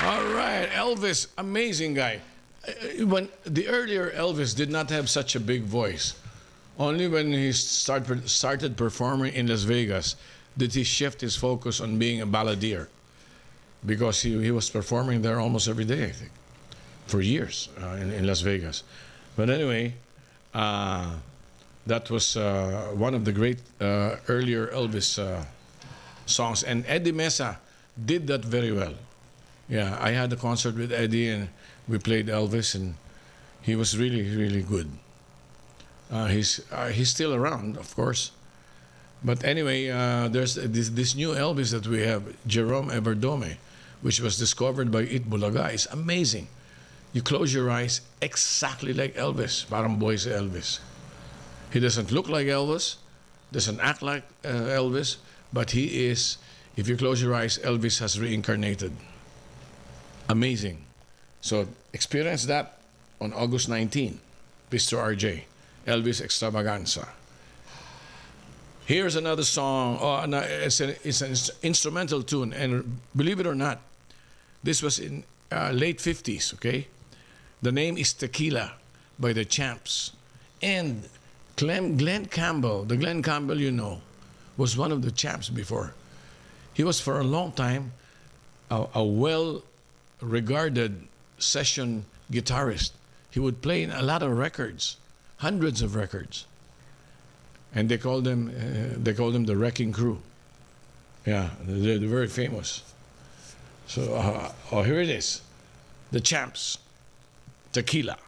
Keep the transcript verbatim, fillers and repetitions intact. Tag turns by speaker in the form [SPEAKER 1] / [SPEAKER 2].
[SPEAKER 1] All right, Elvis, amazing guy. Uh, When the earlier Elvis did not have such a big voice. Only when he start, started performing in Las Vegas did he shift his focus on being a balladeer because he, he was performing there almost every day, I think, for years uh, in, in Las Vegas. But anyway, uh, that was uh, one of the great uh, earlier Elvis uh, songs. And Eddie Mesa did that very well. Yeah, I had a concert with Eddie and we played Elvis, and he was really, really good. Uh, he's uh, he's still around, of course. But anyway, uh, there's this this new Elvis that we have, Jerome Everdome, which was discovered by It Bulaga. It's amazing. You close your eyes, exactly like Elvis. Parang boy si Elvis. He doesn't look like Elvis, doesn't act like uh, Elvis, but he is. If you close your eyes, Elvis has reincarnated. Amazing. So experience that on August nineteenth, Mister R J, Elvis Extravaganza. Here's another song. Oh, no, it's, an, it's an instrumental tune, and believe it or not, this was in uh, late fifties, okay? The name is Tequila by the Champs. And Glenn, Glenn Campbell, the Glenn Campbell you know, was one of the Champs before. He was for a long time a, a well-regarded session guitarist. He would play in a lot of records, hundreds of records. And they called them, uh, they called them the Wrecking Crew. Yeah, they're, they're very famous. So, uh, oh, here it is. The Champs. Tequila.